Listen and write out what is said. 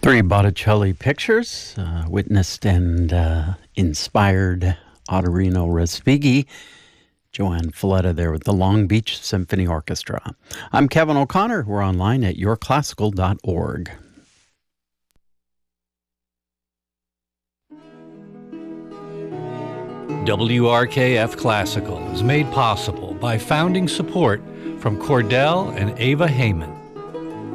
Three Botticelli pictures, witnessed and inspired Ottorino Respighi. Joanne Falletta there with the Long Beach Symphony Orchestra. I'm Kevin O'Connor. We're online at yourclassical.org. WRKF Classical is made possible by founding support from Cordell and Ava Heyman.